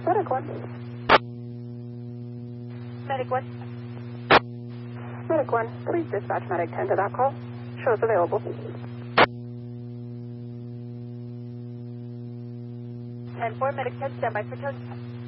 Medic 1. Medic 1. Medic 1, please dispatch Medic 10 to that call. Shows available. 10-4, Medic 10, standby for tone.